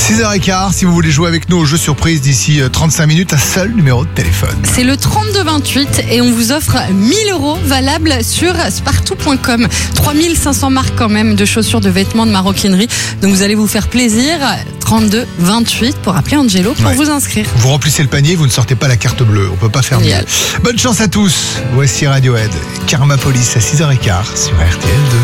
6h15, si vous voulez jouer avec nous au jeu surprise d'ici 35 minutes, un seul numéro de téléphone. C'est le 3228 et on vous offre 1000 € valables sur spartou.com. 3500 marques quand même de chaussures, de vêtements, de maroquinerie. Donc vous allez vous faire plaisir. 3228 pour appeler Angelo pour vous inscrire. Vous remplissez le panier, vous ne sortez pas la carte bleue. On peut pas faire mieux. Bonne chance à tous. Voici Radiohead, Karma Police à 6h15 sur RTL2.